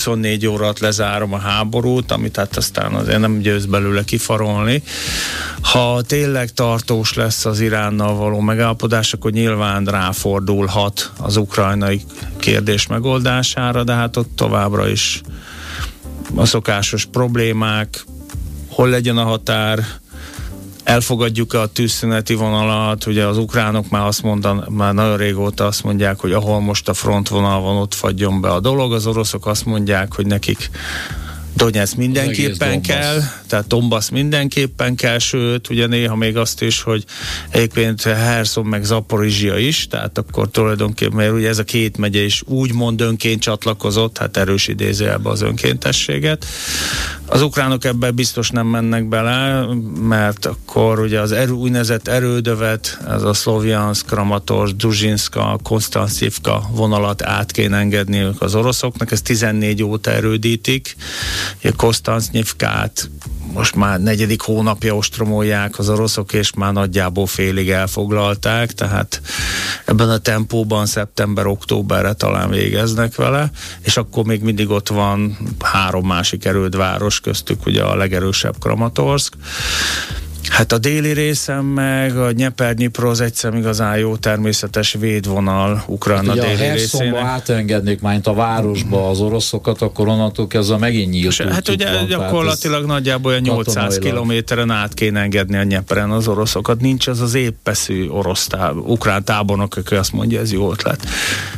24 óra alatt lezárom a háborút, amit hát aztán azért nem győz belőle kifarolni. Ha tényleg tartós lesz az Iránnal való megállapodás, akkor nyilván ráfordulhat az ukrajnai kérdés megoldására, de hát ott továbbra is a szokásos problémák, hol legyen a határ, elfogadjuk-e a tűzszüneti vonalat, ugye az ukránok már nagyon régóta azt mondják, hogy ahol most a frontvonal van, ott fagyjon be a dolog, az oroszok azt mondják, hogy nekik Donetsz mindenképpen kell, tehát Donbass mindenképpen kell, sőt, ugye néha még azt is, hogy egyébként Herson meg Zaporizsia is, tehát akkor tulajdonképpen, mert ugye ez a két megye is úgymond önként csatlakozott, hát erős idézőjelbe az önkéntességet. Az ukránok ebben biztos nem mennek bele, mert akkor ugye az úgynevezett erődövet, ez a Szlovjanszk, Kramatorsk, Dzsuzsinszka, Konstanszivka vonalat át kéne engedniük az oroszoknak, ez 14 óta erődítik. Konstansznyivkát most már 4. hónapja ostromolják az oroszok, és már nagyjából félig elfoglalták, tehát ebben a tempóban szeptember-októberre talán végeznek vele, és akkor még mindig ott van 3 másik erődváros, köztük ugye a legerősebb Kramatorsk. Hát a déli részen meg a Dnyeper-Dnyipro az egyszerűen igazán jó természetes védvonal Ukrajna hát déli részének. Ha átengednék már a városba az oroszokat, akkor onnantól kezdve megint nyílt. Hát ugye gyakorlatilag nagyjából olyan 800 kilométeren át kéne engedni a Dnyeperen az oroszokat. Nincs az épeszű ukrán tábornok, aki azt mondja, ez jó ötlet.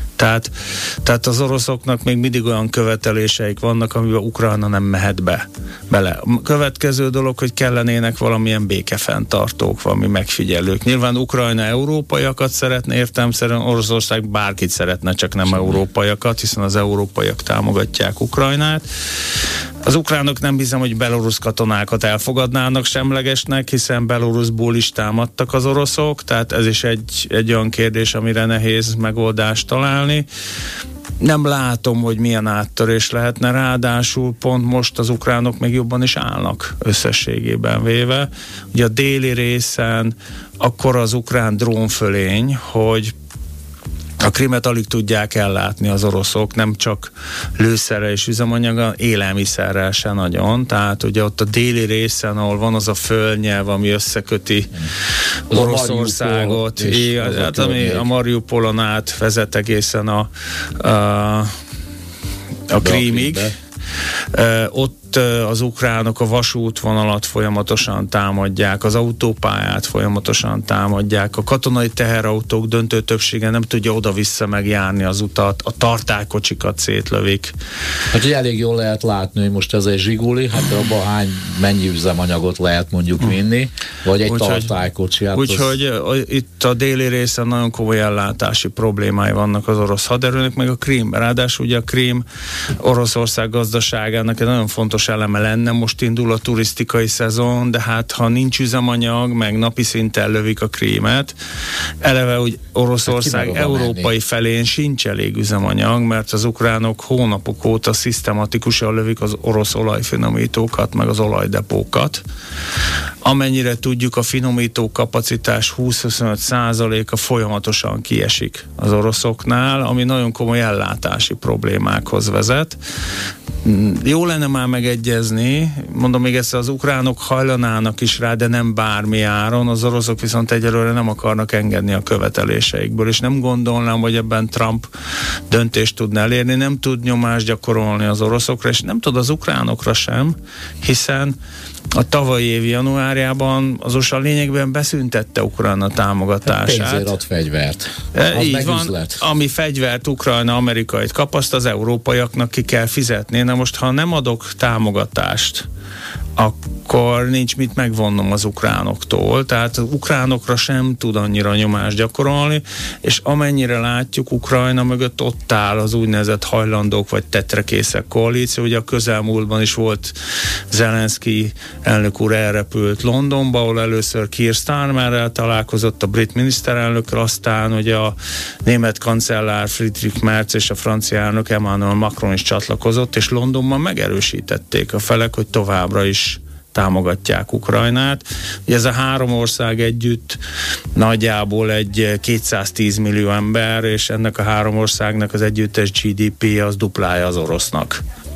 Tehát az oroszoknak még mindig olyan követeléseik vannak, amiben Ukrajna nem mehet bele. A következő dolog, hogy kellenének valamilyen békefenntartók, valami megfigyelők. Nyilván Ukrajna európaiakat szeretne, értelemszerűen Oroszország bárkit szeretne, csak nem európaiakat, hiszen az európaiak támogatják Ukrajnát. Az ukránok nem hiszem, hogy belorusz katonákat elfogadnának semlegesnek, hiszen Beloruszból is támadtak az oroszok, tehát ez is egy olyan kérdés, amire nehéz megoldást találni. Nem látom, hogy milyen áttörés lehetne, ráadásul pont most az ukránok még jobban is állnak összességében véve. Ugye a déli részen akkor az ukrán drónfölény, hogy a Krimet alig tudják ellátni az oroszok, nem csak lőszerrel és üzemanyaggal, élelmiszerrel se nagyon. Tehát ugye ott a déli részen, ahol van az a földnyelv, ami összeköti Oroszországot, hát ami a Mariupolon át vezet egészen a Krímig. Ott az ukránok a vasútvonalat folyamatosan támadják, az autópályát folyamatosan támadják, a katonai teherautók döntő többsége nem tudja oda-vissza megjárni az utat, a tartálykocsikat szétlövik. Hát ugye elég jól lehet látni, hogy most ez egy Zsiguli, hát abban mennyi üzemanyagot lehet mondjuk vinni, vagy egy tartálykocsi. Hát úgyhogy itt a déli részen nagyon komoly ellátási problémái vannak az orosz haderőnek, meg a Krím. Ráadásul ugye a Krím Oroszország gazdaságának egy nagyon fontos eleme lenne, most indul a turisztikai szezon, de hát ha nincs üzemanyag, meg napi szinten lövik a Krímet, eleve, hogy Oroszország európai felén sincs elég üzemanyag, mert az ukránok hónapok óta szisztematikusan lövik az orosz olajfinomítókat, meg az olajdepókat. Amennyire tudjuk, a finomító kapacitás 20-25%-a folyamatosan kiesik az oroszoknál, ami nagyon komoly ellátási problémákhoz vezet. Jó lenne már megegyezni, mondom még ezt, az ukránok hajlanának is rá, de nem bármi áron, az oroszok viszont egyelőre nem akarnak engedni a követeléseikből, és nem gondolnám, hogy ebben Trump döntést tudna elérni, nem tud nyomást gyakorolni az oroszokra, és nem tud az ukránokra sem, hiszen a tavalyi év januárjában az USA lényegben beszüntette Ukrajna támogatását. Pénzért ad fegyvert. Így van, üzlet. Ami fegyvert Ukrajna amerikait kap, azt az európaiaknak ki kell fizetni. Na most, ha nem adok támogatást, akkor nincs mit megvonnom az ukránoktól, tehát az ukránokra sem tud annyira nyomást gyakorolni, és amennyire látjuk, Ukrajna mögött ott áll az úgynevezett hajlandók vagy tetrekészek koalíció. Ugye a közelmúltban is volt Zelenszky elnök úr elrepült Londonba, ahol először Keir Starmerrel találkozott, a brit miniszterelnökkel, aztán ugye a német kancellár Friedrich Merz és a francia elnök Emmanuel Macron is csatlakozott, és Londonban megerősítették a felek, hogy továbbra is támogatják Ukrajnát. Ugye ez a három ország együtt nagyjából egy 210 millió ember, és ennek a három országnak az együttes GDP az duplája az orosznak.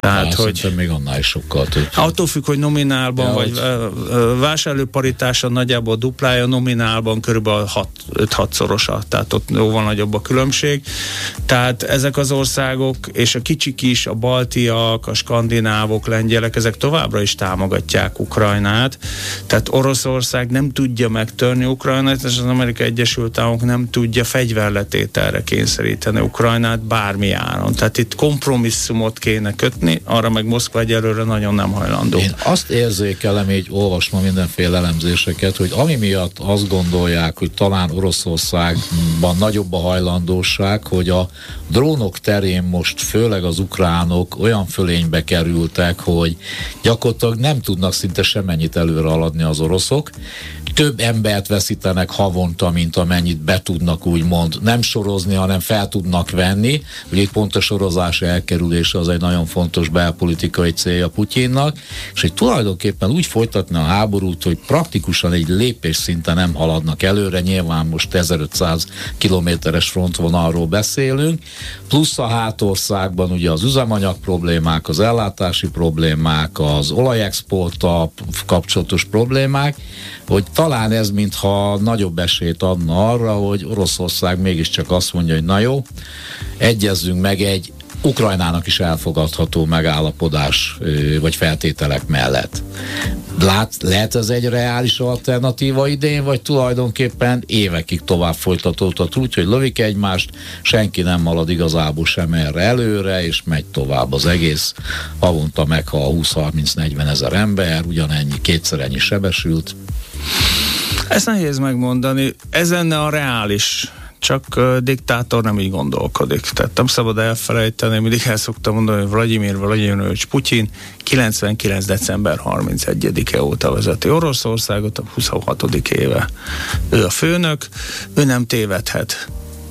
Tehát, hogy még annál is sokkal több. Attól függ, hogy nominálban, vagy vásárlóparitása nagyjából duplája, nominálban körülbelül 5-6-szorosa, tehát ott jóval nagyobb a különbség. Tehát ezek az országok, és a kicsik is, a baltiak, a skandinávok, lengyelek, ezek továbbra is támogatják Ukrajnát. Tehát Oroszország nem tudja megtörni Ukrajnát, és az Amerikai Egyesült Államok nem tudja fegyverletételre kényszeríteni Ukrajnát bármi áron. Tehát itt kompromisszumot kéne kötni, arra meg Moszkva egyelőre nagyon nem hajlandó. Én azt érzékelem, így olvasva mindenféle elemzéseket, hogy ami miatt azt gondolják, hogy talán Oroszországban nagyobb a hajlandóság, hogy a drónok terén most főleg az ukránok olyan fölénybe kerültek, hogy gyakorlatilag nem tudnak szinte semmennyit előre haladni az oroszok. Több embert veszítenek havonta, mint amennyit be tudnak úgymond nem sorozni, hanem fel tudnak venni. Ugye itt pont a sorozás elkerülése az egy nagyon fontos belpolitikai célja Putyinnak, és hogy tulajdonképpen úgy folytatni a háborút, hogy praktikusan egy lépés szinten nem haladnak előre, nyilván most 1500 kilométeres frontvonalról beszélünk, plusz a hátországban ugye az üzemanyag problémák, az ellátási problémák, az olajexporttal kapcsolatos problémák, hogy talán ez mintha nagyobb esélyt adna arra, hogy Oroszország mégiscsak azt mondja, hogy na jó, egyezzünk meg egy Ukrajnának is elfogadható megállapodás vagy feltételek mellett. Lehet ez egy reális alternatíva idén, vagy tulajdonképpen évekig tovább folytatódhat úgy, hogy lövik egymást, senki nem marad igazából sem erre előre, és megy tovább az egész. Havonta meghal 20-30-40 ezer ember, ugyanennyi, kétszer ennyi sebesült. Ezt nehéz megmondani. Ez lenne a reális, csak diktátor nem így gondolkodik. Tehát nem szabad elfelejteni, mindig el szoktam mondani, hogy Vladimir Putyin 99. december 31-e óta vezeti Oroszországot, a 26. éve. Ő a főnök, ő nem tévedhet.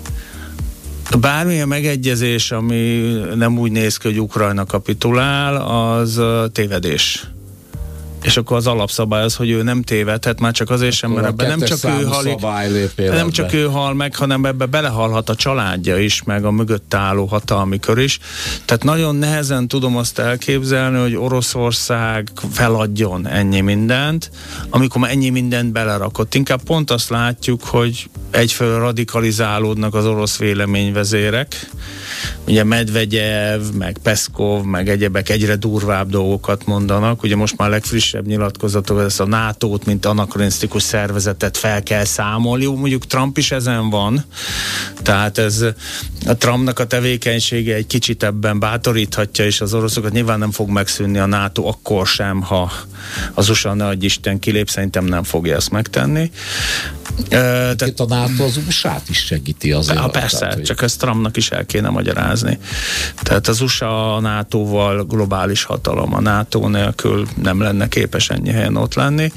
Bármilyen megegyezés, ami nem úgy néz ki, hogy Ukrajna kapitulál, az tévedés. És akkor az alapszabály az, hogy ő nem tévedhet, már csak azért sem, mert ebben nem csak ő hal meg, hanem ebbe belehalhat a családja is, meg a mögött álló hatalmi kör is. Tehát nagyon nehezen tudom azt elképzelni, hogy Oroszország feladjon ennyi mindent, amikor már ennyi mindent belerakott. Inkább pont azt látjuk, hogy egyfelől radikalizálódnak az orosz véleményvezérek, ugye Medvegyev, meg Peszkov, meg egyebek egyre durvább dolgokat mondanak. Ugye most már legfrissebb nyilatkozatok, ezt a NATO-t, mint anakronisztikus szervezetet fel kell számolni. Jó, mondjuk Trump is ezen van. Tehát ez a Trumpnak a tevékenysége egy kicsit ebben bátoríthatja, és az oroszokat nyilván nem fog megszűnni a NATO akkor sem, ha az USA ne adj Isten kilép, szerintem nem fogja ezt megtenni. Itt a NATO az USA-t is segíti azért. Persze, tehát, csak ezt Trumpnak is el kéne magyarázni. Tehát az USA a NATO-val globális hatalom, a NATO nélkül nem lenne képes ennyi helyen ott lenni.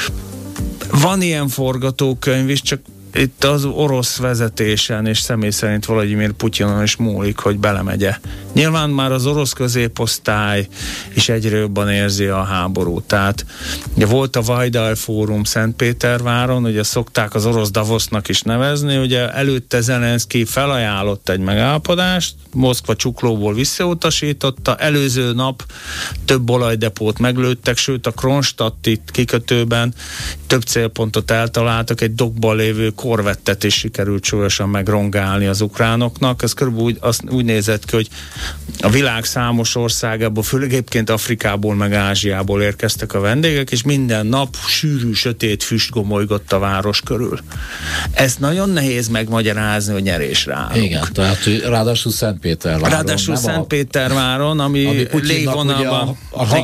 Van ilyen forgatókönyv is, csak itt az orosz vezetésen és személy szerint Vladimir Putyinon is múlik, hogy belemegye. Nyilván már az orosz középosztály is egyre jobban érzi a háborút. Tehát ugye volt a Vajdar Fórum Szentpéterváron, ugye szokták az orosz Davosnak is nevezni, ugye előtte Zelenszky felajánlott egy megállapodást, Moszkva csuklóból visszautasította, előző nap több olajdepót meglőttek, sőt a Kronstadti kikötőben több célpontot eltaláltak, egy dokkban lévő korvettet is sikerült súlyosan megrongálni az ukránoknak. Ez körülbelül úgy nézett ki, hogy a világ számos országából, főleg egyébként Afrikából meg Ázsiából érkeztek a vendégek, és minden nap sűrű, sötét füst gomolygott a város körül. Ezt nagyon nehéz megmagyarázni, hogy nyerésre állunk. Igen, tehát ráadásul Szentpéterváron, ami légvonalban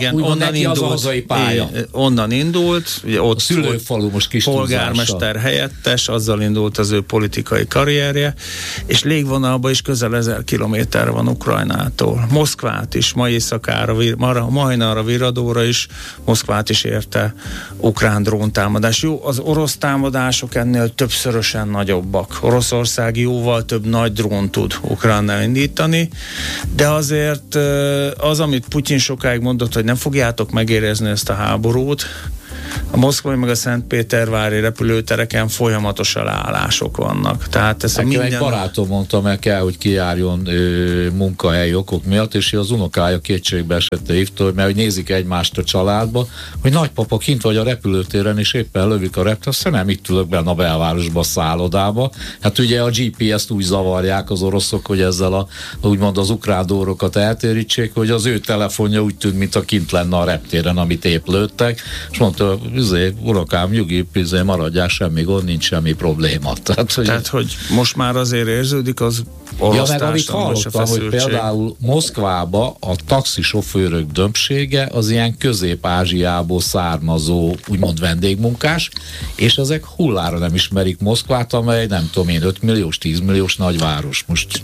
onnan indult, ugye ott szülőfalu most kis polgármester helyettes, azzal indult az ő politikai karrierje, és légvonalban is közel 1000 kilométer van Ukrajnától. Moszkvát is, ma éjszakára, ma hajnalra, Viradóra is, Moszkvát is érte ukrán dróntámadás. Jó, az orosz támadások ennél többszörösen nagyobbak. Oroszország jóval több nagy drón tud Ukránnál indítani, de azért az, amit Putyin sokáig mondott, hogy nem fogjátok megérezni ezt a háborút, A moszkvai meg a Szentpétervári repülőtereken folyamatos leállások vannak. Tehát ez minden... Egy barátom mondta, meg kell, hogy kijárjon munkahelyi okok miatt, és az unokája kétségbe esette hívta, mert hogy nézik egymást a családba, hogy nagypapa kint vagy a repülőtéren, és éppen lövik a repülőt, aztán nem itt ülök benne a belvárosba, a szállodába. Hát ugye a GPS-t úgy zavarják az oroszok, hogy ezzel úgymond az ukrán dórokat eltérítsék, hogy az ő telefonja úgy tűnt, mintha kint lenne a reptéren, amit épp lőttek, és mondta, urakám, nyugi, maradjál, semmi gond, nincs semmi probléma. Tehát, hogy most már azért érződik az orosz meg amit hallottam, hogy például Moszkvába a taxisofőrök többsége az ilyen Közép-Ázsiából származó, úgymond vendégmunkás, és ezek hullára nem ismerik Moszkvát, amely nem tudom én, 5 milliós, 10 milliós nagyváros. Most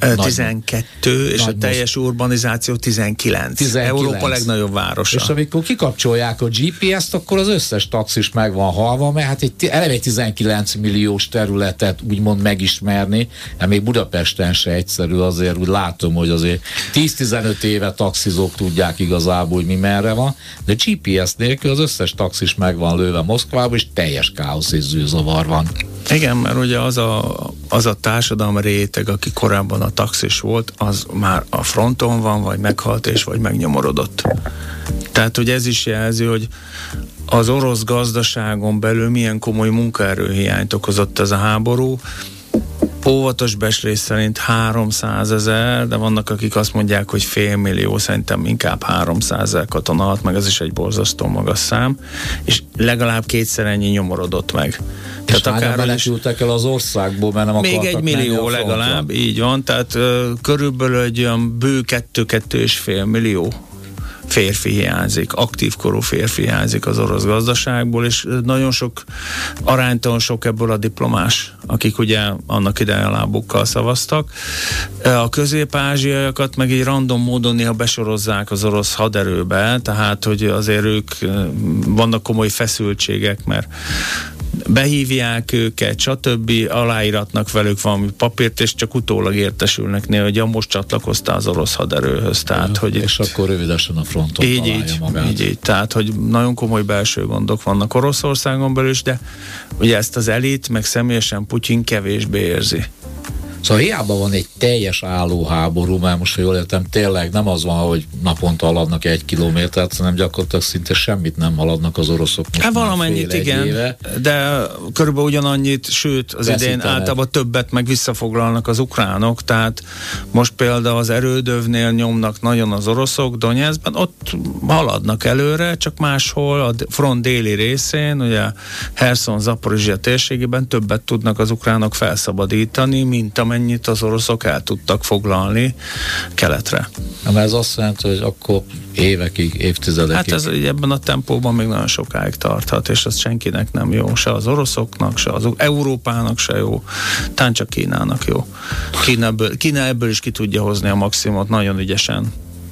12, és a teljes urbanizáció 19. Európa legnagyobb városa. És amikor kikapcsolják a GPS-t, akkor az összes taxis meg van halva, mert hát eleve 19 milliós területet úgymond megismerni, de még Budapesten se egyszerű, azért úgy látom, hogy azért 10-15 éve taxizók tudják igazából, hogy mi merre van, de GPS nélkül az összes taxis meg van lőve Moszkvába, és teljes káosz és zűrzavar van. Igen, mert ugye az a társadalmi réteg, aki korábban a taxis volt, az már a fronton van, vagy meghalt és vagy megnyomorodott. Tehát, hogy ez is jelzi, hogy az orosz gazdaságon belül milyen komoly munkaerőhiányt okozott ez a háború. Óvatos becslés szerint 300 000, de vannak, akik azt mondják, hogy 500 000, szerintem inkább 300 000 katona halt meg, ez is egy borzasztó magas szám, és legalább kétszer ennyi nyomorodott meg. És hányan menekültek el az országból, mert nem akartak még 1 millió legalább, így van, tehát körülbelül egy olyan bő 2-2,5 millió férfi hiányzik, aktív korú férfi hiányzik az orosz gazdaságból, és nagyon sok, aránytalan sok ebből a diplomás, akik ugye annak idején a lábukkal szavaztak. A közép-ázsiaiakat meg egy random módon néha besorozzák az orosz haderőbe, tehát hogy azért ők vannak komoly feszültségek, mert behívják őket, stb. Aláíratnak velük valami papírt, és csak utólag értesülnek néha, hogy most csatlakoztál az orosz haderőhöz. Tehát, hogy és akkor rövidesen a fronton találja magát. Így. Tehát, hogy nagyon komoly belső gondok vannak Oroszországon belül is, de ugye ezt az elit, meg személyesen Putyin kevésbé érzi. Szóval hiába van egy teljes állóháború, mert most, ha jól értem, tényleg nem az van, hogy naponta haladnak 1 kilométert, hanem gyakorlatilag szinte semmit nem haladnak az oroszok. Hát valamennyit, igen, éve. De körülbelül ugyanannyit, sőt az idén általában többet meg visszafoglalnak az ukránok, tehát most például az erődövnél nyomnak nagyon az oroszok, Donetszben, ott haladnak előre, csak máshol a front déli részén, ugye Herson, Zaporizsja térségében többet tudnak az ukránok felszabadítani, mint amennyit az oroszok el tudtak foglalni keletre. Ez azt jelenti, hogy akkor évekig, évtizedekig. Hát ez ebben a tempóban még nagyon sokáig tarthat, és az senkinek nem jó. Se az oroszoknak, se az Európának se jó. Talán csak Kínának jó. Kína ebből is ki tudja hozni a maximumot, nagyon ügyesen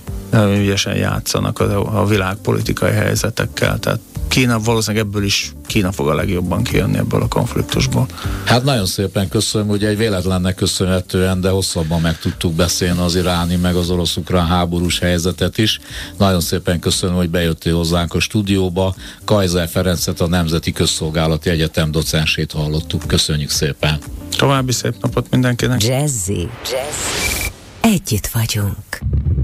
játszanak a világpolitikai helyzetekkel, tehát Kína valószínűleg ebből is Kína fog a legjobban kijönni ebből a konfliktusból. Hát nagyon szépen köszönöm, ugye egy véletlennek köszönhetően, de hosszabban meg tudtuk beszélni az iráni meg az orosz-ukrán háborús helyzetet is. Nagyon szépen köszönöm, hogy bejöttél hozzánk a stúdióba. Kaiser Ferencet, a Nemzeti Közszolgálati Egyetem docensét hallottuk. Köszönjük szépen. További szép napot mindenkinek. Jazzy. Együtt vagyunk.